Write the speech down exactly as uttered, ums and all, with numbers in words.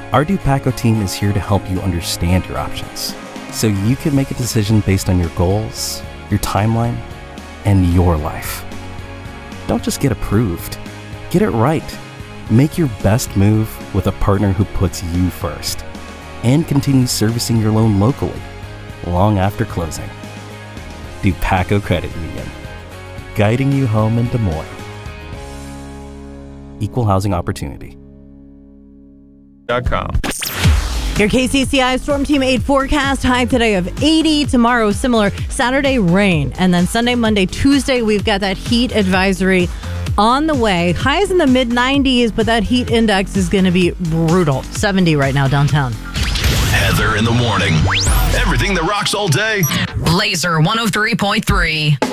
Our Dupaco team is here to help you understand your options, so you can make a decision based on your goals, your timeline, and your life. Don't just get approved. Get it right. Make your best move with a partner who puts you first and continues servicing your loan locally long after closing. Dupaco Credit Union, guiding you home in Des Moines. Equal housing opportunity. .com. Your K C C I Storm Team eight forecast, high today of eighty. Tomorrow, similar. Saturday, rain. And then Sunday, Monday, Tuesday, we've got that heat advisory on the way. Highs in the mid nineties, but that heat index is going to be brutal. seventy right now downtown. Heather in the morning. Everything that rocks all day. Laser one oh three point three.